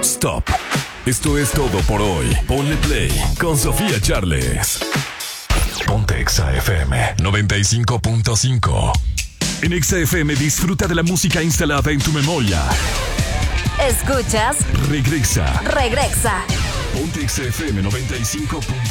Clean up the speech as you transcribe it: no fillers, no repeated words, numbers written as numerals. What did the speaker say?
Stop. Esto es todo por hoy. Ponle play con Sofía Charles. Ponte Exa FM 95.5. En Exa FM disfruta de la música instalada en tu memoria. Escuchas. Regresa. Regresa. Ponte Exa FM 95.5.